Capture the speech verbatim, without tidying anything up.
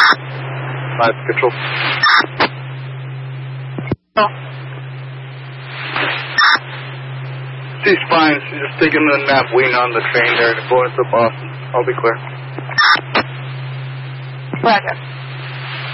Five control. No. She's fine. She's just taking a nap, waiting on the train there to go into Boston. I'll be clear. Roger.